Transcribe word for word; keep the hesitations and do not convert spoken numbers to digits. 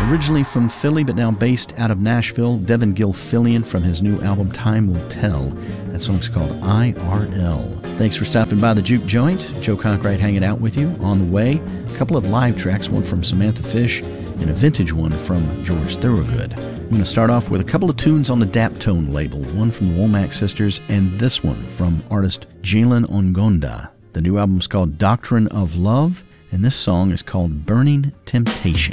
Originally from Philly, but now based out of Nashville, Devin Gilfillian from his new album Time Will Tell. That song's called I R L. Thanks for stopping by the Juke Joint. Joe Conkright hanging out with you. On the way, a couple of live tracks, one from Samantha Fish and a vintage one from George Thorogood. I'm going to start off with a couple of tunes on the Daptone label, one from the Womack Sisters and this one from artist Jalen Ongonda. The new album's called Doctrine of Love, and this song is called Burning Temptation.